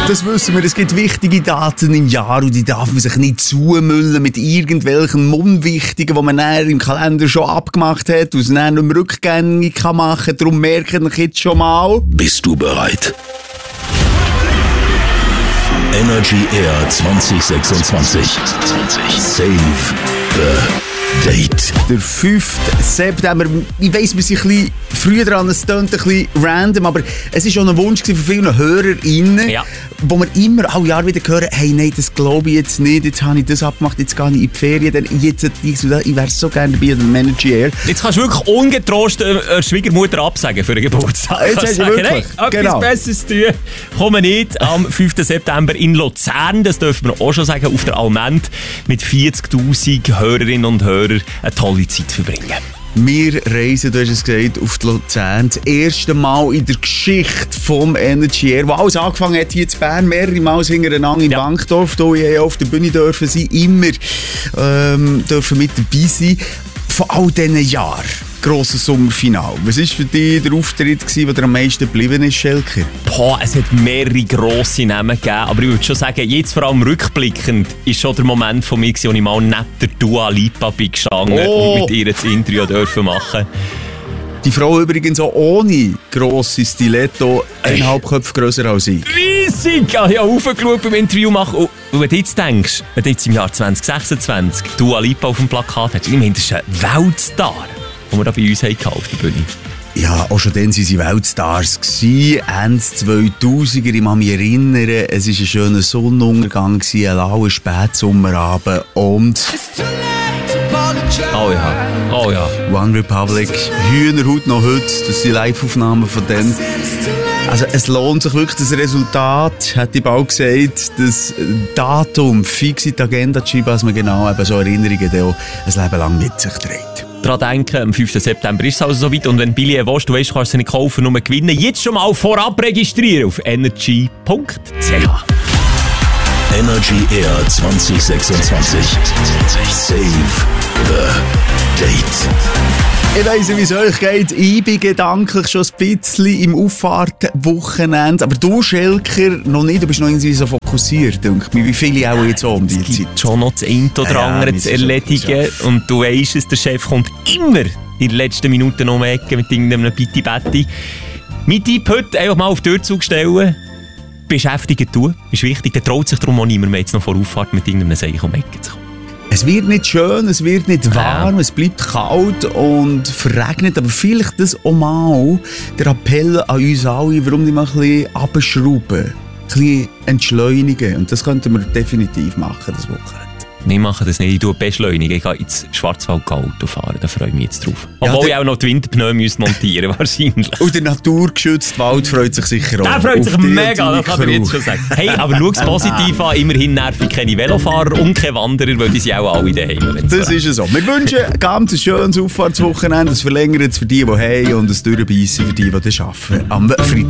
Das wissen wir, es gibt wichtige Daten im Jahr und die darf man sich nicht zumüllen mit irgendwelchen unwichtigen, die man dann im Kalender schon abgemacht hat und es dann nicht mehr rückgängig machen kann. Darum merken wir jetzt schon mal. Bist du bereit? Energy Air 2026. Save the Date. Der 5. September. Ich weiss, wir sind ein bisschen früher dran, es klingt ein bisschen random, aber es war schon ein Wunsch von vielen HörerInnen, wo wir immer alle Jahre wieder hören, hey, nein, das glaube ich jetzt nicht, jetzt habe ich das abgemacht, jetzt gehe ich in die Ferien, dann jetzt ich wäre so gerne dabei an der Energy Air. Jetzt kannst du wirklich ungetrost Schwiegermutter absagen für den Geburtstag. Jetzt hast du wirklich. Hey, etwas Besseres tun. Kommen nicht am 5. September in Luzern, das dürfen wir auch schon sagen, auf der Almend mit 40'000 Hörerinnen und Hörern eine tolle Zeit verbringen. Wir reisen, du hast es gesagt, auf die Luzern. Das erste Mal in der Geschichte vom Energy Air, wo alles angefangen hat, hier in Bern, mehrere Mal hintereinander in Bankdorf, da ich auf der Bühne dürfen sein, immer dürfen mit dabei sein. Von all diesen Jahren. Grosses Sommerfinale. Was war für dich der Auftritt, der dir am meisten geblieben ist, Schelker? Es hat mehrere grosse Namen gegeben, aber ich würde schon sagen, jetzt vor allem rückblickend ist schon der Moment von mir, wo ich mal neben der Dua Lipa bin gestanden und mit ihr das Interview dürfen machen. Die Frau übrigens auch ohne grosse Stiletto, 1,5 Köpfe grösser als ich. Riesig! Ich habe aufgeschaut beim Interview machen. Und wenn du jetzt denkst, wenn du jetzt im Jahr 2026 Dua Lipa auf dem Plakat hast, ich meine, das ist ein Weltstar, den wir da bei uns hatten auf der Bühne. Ja, auch schon dann waren sie Weltstars. Ende 2000er, ich kann mich erinnern, es war ein schöner Sonnenuntergang, ein lauer Spätsommerabend und... Oh ja. One Republic, Hühnerhaut noch heute, das sind Live-Aufnahmen von denen. Also es lohnt sich wirklich, das Resultat, hätte ich bald gesagt, das Datum fix in die Agenda zu schreiben, dass man genau eben so Erinnerungen dann auch ein Leben lang mit sich trägt. Daran denken, am 5. September ist es also soweit und wenn du Billy willst, du weißt, kannst du sie nicht kaufen, nur gewinnen. Jetzt schon mal vorab registrieren auf energy.ch. Energy Air 2026. Save the Date. Ich weiss nicht, wie es euch geht. Ich bin gedanklich schon ein bisschen im Auffahrtwochenende. Aber du, Schelker, noch nicht. Du bist noch irgendwie so fokussiert, denke ich. Wie viele auch jetzt auch um die Zeit? Es gibt schon noch das eine oder andere zu erledigen. Und du weisst es, der Chef kommt immer in den letzten Minuten um die Ecke mit irgendeinem Bitti-Batti. Mein Tipp heute einfach mal auf die Tür zustellen. Beschäftigen tun, ist wichtig. Der traut sich darum auch niemand mehr jetzt noch vor Auffahrt mit irgendeinem Seich um die Ecke zu kommen. Es wird nicht schön, es wird nicht warm, es bleibt kalt und verregnet, aber vielleicht das auch mal der Appell an uns alle, warum nicht mal ein bisschen runterschrauben, ein bisschen entschleunigen. Und das könnten wir definitiv machen, das Wochenende. Ich mache das nicht, ich tue beschleunigen. Ich gehe ins Schwarzwald-Auto fahren, da freue ich mich jetzt drauf. Obwohl ich auch noch die Winterpneu montieren müsste, wahrscheinlich. Und der naturgeschützte Wald freut sich sicher auch. Der freut sich mega, das kann ich jetzt schon sagen. Hey, aber schau es positiv an, immerhin nervig keine Velofahrer und keine Wanderer, weil die sind auch alle daheim. Das ist es so. Wir wünschen ein ganz schönes Auffahrtswochenende, ein verlängertes für die haben und ein Durchbeissen für die arbeiten am Freitag.